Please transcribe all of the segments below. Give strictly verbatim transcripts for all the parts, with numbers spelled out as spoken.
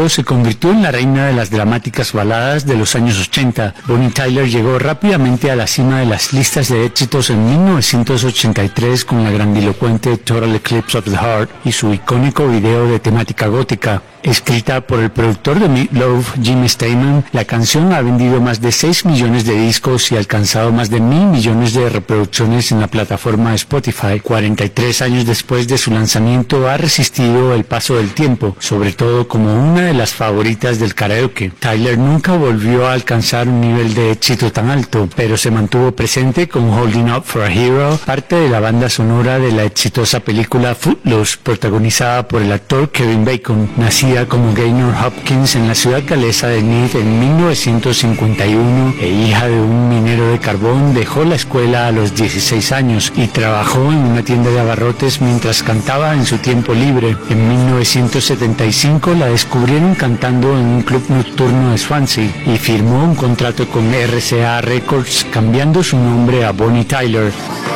éxito, se convirtió en la reina de las dramáticas baladas de los años ochenta. Bonnie Tyler llegó rápidamente a la cima de las listas de éxitos en mil novecientos ochenta y tres con la grandilocuente Total Eclipse of the Heart y su icónico video de temática gótica. Escrita por el productor de Meat Loaf, Jim Steinman, la canción ha vendido más de seis millones de discos y alcanzado más de mil millones de reproducciones en la plataforma Spotify. cuarenta y tres años después de su lanzamiento ha resistido el paso del tiempo, sobre todo como una de las favoritas del karaoke. Tyler nunca volvió a alcanzar un nivel de éxito tan alto, pero se mantuvo presente con Holding Up for a Hero, parte de la banda sonora de la exitosa película Footloose, protagonizada por el actor Kevin Bacon. Nacida como Gaynor Hopkins en la ciudad galesa de Neath en mil novecientos cincuenta y uno e hija de un minero de carbón, dejó la escuela a los dieciséis años y trabajó en una tienda de abarrotes mientras cantaba en su tiempo libre. En mil novecientos setenta y cinco la descubrieron cantando en un club nocturno de Swansea y firmó un contrato con R C A Records, cambiando su nombre a Bonnie Tyler.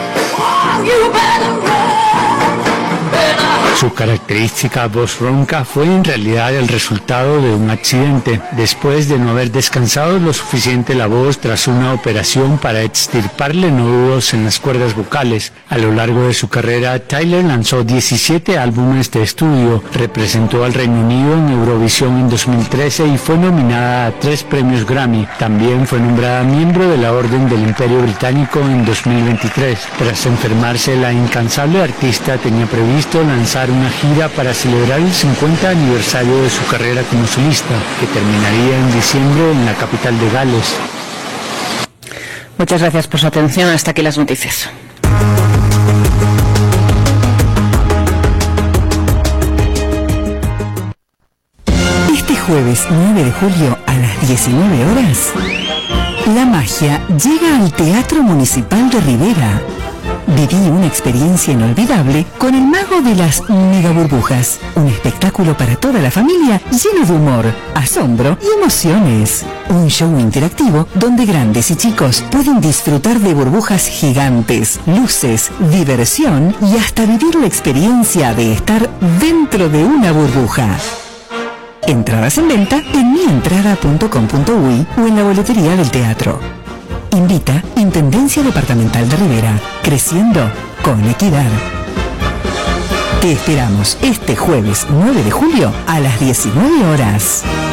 Su característica voz ronca fue en realidad el resultado de un accidente, después de no haber descansado lo suficiente la voz tras una operación para extirparle nódulos en las cuerdas vocales. A lo largo de su carrera, Tyler lanzó diecisiete álbumes de estudio, representó al Reino Unido en Eurovisión en dos mil trece y fue nominada a tres premios Grammy. También fue nombrada miembro de la Orden del Imperio Británico en dos mil veintitrés. Tras enfermarse, la incansable artista tenía previsto lanzar una gira para celebrar el cincuenta aniversario de su carrera como solista, que terminaría en diciembre en la capital de Gales. Muchas gracias por su atención. Hasta aquí las noticias. Este jueves nueve de julio a las diecinueve horas, la magia llega al Teatro Municipal de Rivera. Viví una experiencia inolvidable con el mago de las megaburbujas, un espectáculo para toda la familia lleno de humor, asombro y emociones. Un show interactivo donde grandes y chicos pueden disfrutar de burbujas gigantes, luces, diversión y hasta vivir la experiencia de estar dentro de una burbuja. Entradas en venta en mientrada punto com punto uy o en la boletería del teatro. Invita Intendencia Departamental de Rivera, creciendo con equidad. Te esperamos este jueves nueve de julio a las diecinueve horas.